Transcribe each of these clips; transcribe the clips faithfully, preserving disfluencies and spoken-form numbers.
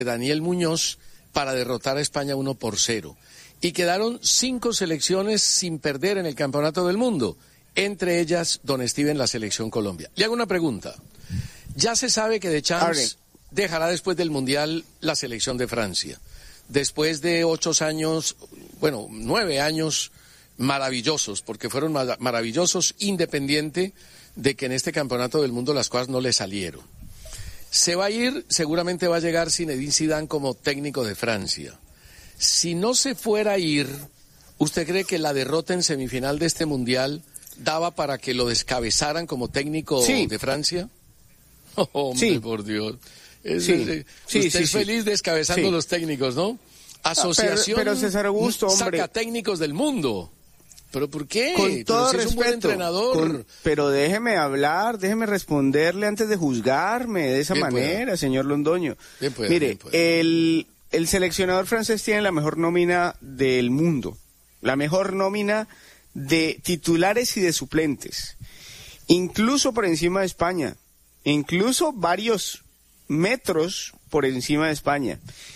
Daniel Muñoz para derrotar a España uno por cero. Y quedaron cinco selecciones sin perder en el Campeonato del Mundo, entre ellas, don Steven, la selección Colombia. Le hago una pregunta. Ya se sabe que Deschamps dejará después del Mundial la selección de Francia. Después de ocho años, bueno, nueve años maravillosos, porque fueron maravillosos, independiente de que en este Campeonato del Mundo las cosas no le salieron. Se va a ir, seguramente va a llegar Zinedine Zidane como técnico de Francia. Si no se fuera a ir, ¿usted cree que la derrota en semifinal de este Mundial daba para que lo descabezaran como técnico sí. de Francia? Oh, hombre, sí. por Dios. Es, sí. es, sí, usted sí, es feliz sí. descabezando sí. los técnicos, ¿no? Asociación pero, pero César Augusto, hombre. saca técnicos del mundo. ¿Pero por qué? Con todo pero si respeto, es un buen entrenador. Con, pero déjeme hablar, déjeme responderle antes de juzgarme de esa bien manera, pueda. señor Londoño. Bien pueda, Mire, bien pueda. el, el seleccionador francés tiene la mejor nómina del mundo, la mejor nómina de titulares y de suplentes, incluso por encima de España, incluso varios metros por encima de España.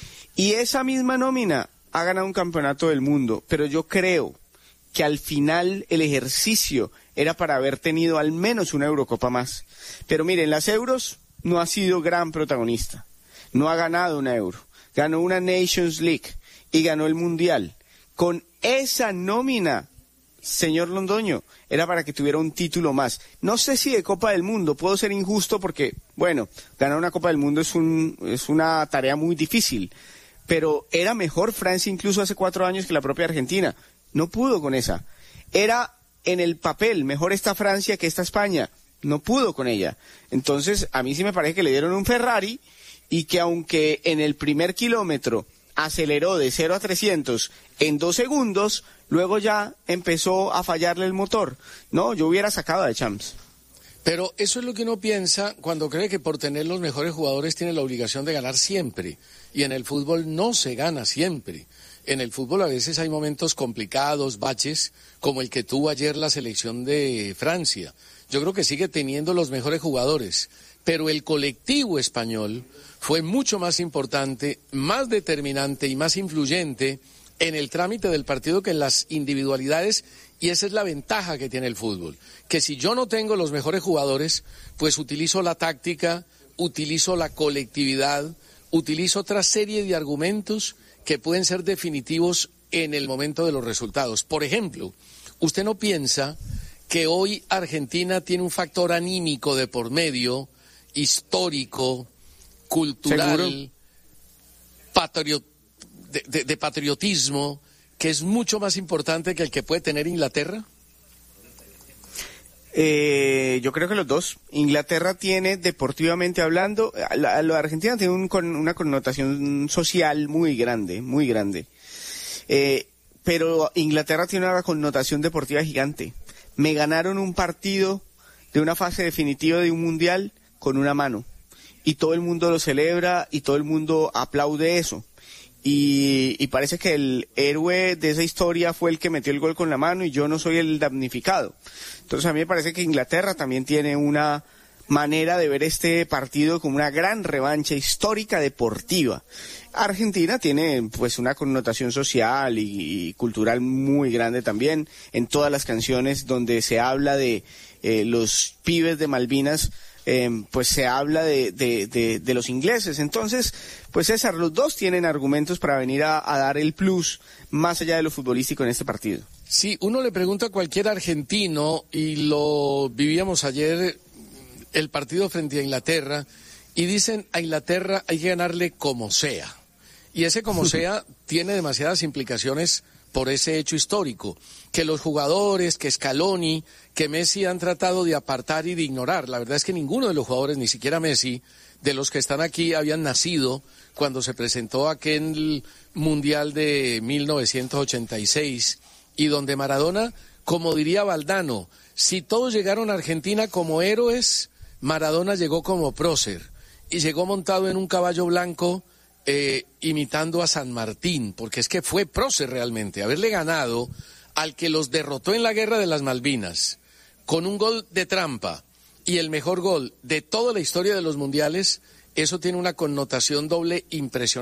Y esa misma nómina ha ganado un campeonato del mundo, pero yo creo que al final el ejercicio era para haber tenido al menos una Eurocopa más. Pero miren, las Euros no ha sido gran protagonista, no ha ganado una Euro, ganó una Nations League y ganó el Mundial. Con esa nómina, señor Londoño, era para que tuviera un título más. No sé si de Copa del Mundo, puedo ser injusto porque, bueno, ganar una Copa del Mundo es, un, es una tarea muy difícil, pero era mejor Francia incluso hace cuatro años que la propia Argentina. No pudo con esa. Era en el papel, mejor esta Francia que esta España. No pudo con ella. Entonces, a mí sí me parece que le dieron un Ferrari y que aunque en el primer kilómetro aceleró de cero a trescientos en dos segundos, luego ya empezó a fallarle el motor. No, yo hubiera sacado a Deschamps. Pero eso es lo que uno piensa cuando cree que por tener los mejores jugadores tiene la obligación de ganar siempre. Y en el fútbol no se gana siempre. En el fútbol a veces hay momentos complicados, baches, como el que tuvo ayer la selección de Francia. Yo creo que sigue teniendo los mejores jugadores, pero el colectivo español fue mucho más importante, más determinante y más influyente en el trámite del partido que en las individualidades, y esa es la ventaja que tiene el fútbol, que si yo no tengo los mejores jugadores, pues utilizo la táctica, utilizo la colectividad, utilizo otra serie de argumentos que pueden ser definitivos en el momento de los resultados. Por ejemplo, ¿usted no piensa que hoy Argentina tiene un factor anímico de por medio, histórico, cultural, patriot, de, de, de patriotismo, que es mucho más importante que el que puede tener Inglaterra? Eh, yo creo que los dos. Inglaterra tiene, deportivamente hablando, la, la Argentina tiene un, con, una connotación social muy grande, muy grande. Eh, pero Inglaterra tiene una connotación deportiva gigante. Me ganaron un partido de una fase definitiva de un mundial con una mano. Y todo el mundo lo celebra y todo el mundo aplaude eso. Y, y parece que el héroe de esa historia fue el que metió el gol con la mano y yo no soy el damnificado. Entonces a mí me parece que Inglaterra también tiene una manera de ver este partido como una gran revancha histórica deportiva. Argentina tiene pues una connotación social y, y cultural muy grande también. En todas las canciones donde se habla de eh, los pibes de Malvinas, Eh, pues se habla de, de, de, de los ingleses. Entonces, pues César, los dos tienen argumentos para venir a, a dar el plus más allá de lo futbolístico en este partido. Sí, uno le pregunta a cualquier argentino, y lo vivíamos ayer, el partido frente a Inglaterra, y dicen a Inglaterra hay que ganarle como sea. Y ese como sea tiene demasiadas implicaciones por ese hecho histórico, que los jugadores, que Scaloni, que Messi han tratado de apartar y de ignorar. La verdad es que ninguno de los jugadores, ni siquiera Messi, de los que están aquí, habían nacido cuando se presentó aquel Mundial de mil novecientos ochenta y seis, y donde Maradona, como diría Valdano, si todos llegaron a Argentina como héroes, Maradona llegó como prócer, y llegó montado en un caballo blanco, Eh, imitando a San Martín, porque es que fue prócer realmente, haberle ganado al que los derrotó en la guerra de las Malvinas, con un gol de trampa, y el mejor gol de toda la historia de los mundiales, eso tiene una connotación doble impresionante.